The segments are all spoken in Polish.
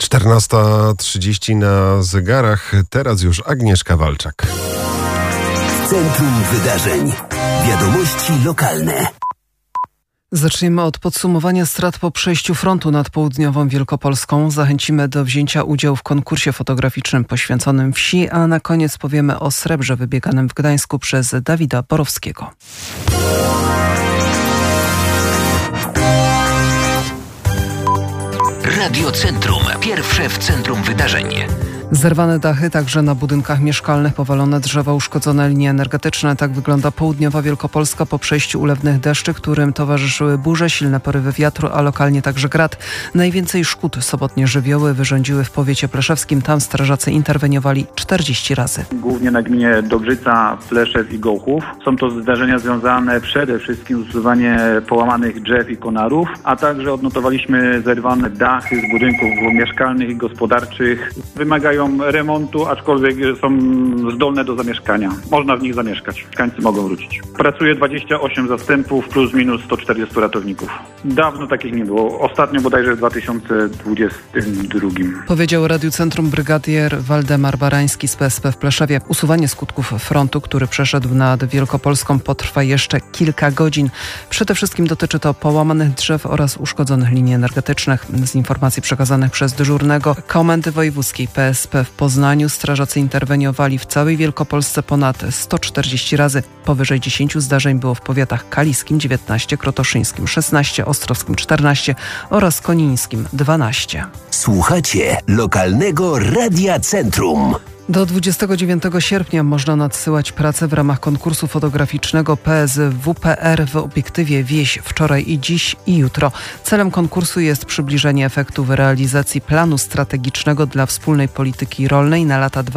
14:30 na zegarach. Teraz już Agnieszka Walczak. Centrum Wydarzeń. Wiadomości lokalne. Zaczniemy od podsumowania strat po przejściu frontu nad południową Wielkopolską. Zachęcimy do wzięcia udziału w konkursie fotograficznym poświęconym wsi, a na koniec powiemy o srebrze wybieganym w Gdańsku przez Dawida Borowskiego. Radio Centrum. Pierwsze w centrum wydarzeń. Zerwane dachy, także na budynkach mieszkalnych, powalone drzewa, uszkodzone linie energetyczne. Tak wygląda południowa Wielkopolska po przejściu ulewnych deszczy, którym towarzyszyły burze, silne porywy wiatru, a lokalnie także grad. Najwięcej szkód sobotnie żywioły wyrządziły w powiecie pleszewskim. Tam strażacy interweniowali 40 razy. Głównie na gminie Dobrzyca, Pleszew i Gołchów. Są to zdarzenia związane przede wszystkim z usuwaniem połamanych drzew i konarów, a także odnotowaliśmy zerwane dachy z budynków mieszkalnych i gospodarczych. Wymagają remontu, aczkolwiek są zdolne do zamieszkania. Można w nich zamieszkać. Mieszkańcy mogą wrócić. Pracuje 28 zastępów plus minus 140 ratowników. Dawno takich nie było. Ostatnio bodajże w 2022. Powiedział Radiu Centrum brygadier Waldemar Barański z PSP w Pleszewie. Usuwanie skutków frontu, który przeszedł nad Wielkopolską, potrwa jeszcze kilka godzin. Przede wszystkim dotyczy to połamanych drzew oraz uszkodzonych linii energetycznych. Z informacji przekazanych przez dyżurnego Komendy Wojewódzkiej PSP w Poznaniu strażacy interweniowali w całej Wielkopolsce ponad 140 razy. Powyżej 10 zdarzeń było w powiatach kaliskim 19, krotoszyńskim 16, ostrowskim 14 oraz konińskim 12. Słuchacie lokalnego Radia Centrum. Do 29 sierpnia można nadsyłać pracę w ramach konkursu fotograficznego PSWPR w obiektywie Wieś wczoraj i dziś i jutro. Celem konkursu jest przybliżenie efektów realizacji planu strategicznego dla wspólnej polityki rolnej na lata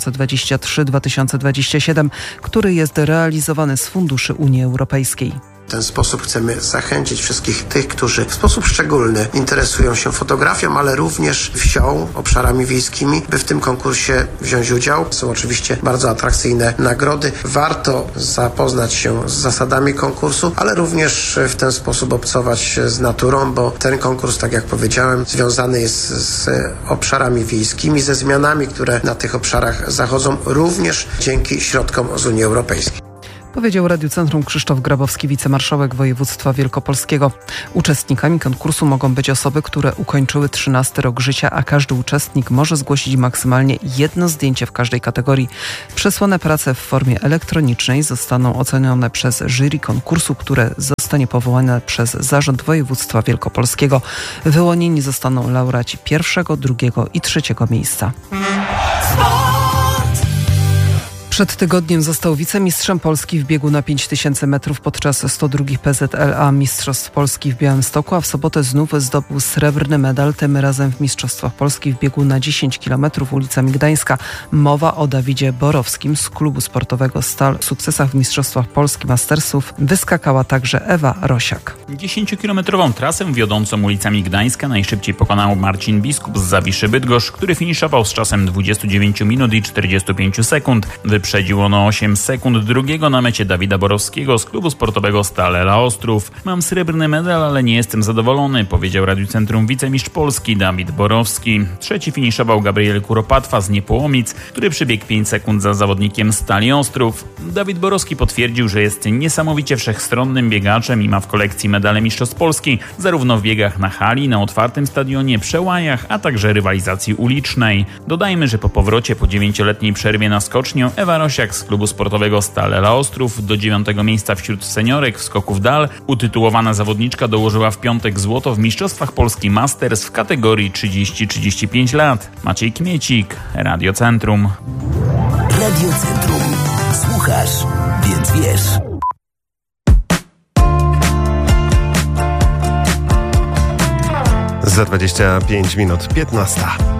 2023-2027, który jest realizowany z funduszy Unii Europejskiej. W ten sposób chcemy zachęcić wszystkich tych, którzy w sposób szczególny interesują się fotografią, ale również wsią, obszarami wiejskimi, by w tym konkursie wziąć udział. Są oczywiście bardzo atrakcyjne nagrody. Warto zapoznać się z zasadami konkursu, ale również w ten sposób obcować z naturą, bo ten konkurs, tak jak powiedziałem, związany jest z obszarami wiejskimi, ze zmianami, które na tych obszarach zachodzą, również dzięki środkom z Unii Europejskiej. Powiedział Radiu Centrum Krzysztof Grabowski, wicemarszałek województwa wielkopolskiego. Uczestnikami konkursu mogą być osoby, które ukończyły 13 rok życia, a każdy uczestnik może zgłosić maksymalnie jedno zdjęcie w każdej kategorii. Przesłane prace w formie elektronicznej zostaną ocenione przez jury konkursu, które zostanie powołane przez Zarząd Województwa Wielkopolskiego. Wyłonieni zostaną laureaci pierwszego, drugiego i trzeciego miejsca. Przed tygodniem został wicemistrzem Polski w biegu na 5000 metrów podczas 102 PZLA Mistrzostw Polski w Białymstoku, a w sobotę znów zdobył srebrny medal, tym razem w Mistrzostwach Polski w biegu na 10 km ulicami Gdańska. Mowa o Dawidzie Borowskim z klubu sportowego Stal. W sukcesach w Mistrzostwach Polski Mastersów wyskakała także Ewa Rosiak. 10-kilometrową trasę wiodącą ulicami Gdańska najszybciej pokonał Marcin Biskup z Zawiszy Bydgoszcz, który finiszował z czasem 29 minut i 45 sekund. Wyprzedził on o 8 sekund drugiego na mecie Dawida Borowskiego z klubu sportowego Stal Ela Ostrów. Mam srebrny medal, ale nie jestem zadowolony, powiedział Radiu Centrum wicemistrz Polski Dawid Borowski. Trzeci finiszował Gabriel Kuropatwa z Niepołomic, który przebiegł 5 sekund za zawodnikiem Stali Ostrów. Dawid Borowski potwierdził, że jest niesamowicie wszechstronnym biegaczem i ma w kolekcji medale mistrzostw Polski, zarówno w biegach na hali, na otwartym stadionie, przełajach, a także rywalizacji ulicznej. Dodajmy, że po powrocie po 9-letniej przerwie na skocznię Ewa Rosiak z klubu sportowego Stal Ela Ostrów do 9. miejsca wśród seniorek w skoku w dal. Utytułowana zawodniczka dołożyła w piątek złoto w Mistrzostwach Polski Masters w kategorii 30-35 lat. Maciej Kmiecik, Radio Centrum. Radio Centrum. Słuchasz, więc wiesz. Za 25 minut 15.